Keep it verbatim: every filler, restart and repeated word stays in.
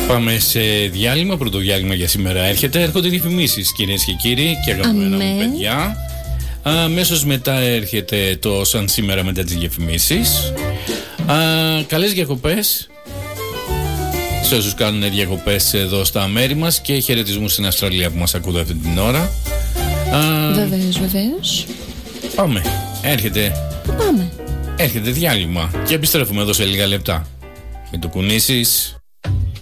Πάμε σε διάλειμμα. Πρώτο διάλειμμα για σήμερα έρχεται. Έρχονται διαφημίσεις, κυρίες και κύριοι, και αγαπημένα μου παιδιά. Αμέσως μετά έρχεται το Σαν Σήμερα μετά τις διαφημίσεις. Α, καλές διακοπές σε όσους κάνουν διακοπές εδώ στα μέρη μας και χαιρετισμούς στην Αυστραλία που μας ακούτε αυτή την ώρα. Βεβαίως, βεβαίως. Πάμε. Έρχεται. Πάμε. Έρχεται διάλειμμα και επιστρέφουμε εδώ σε λίγα λεπτά. Μην το κουνήσεις.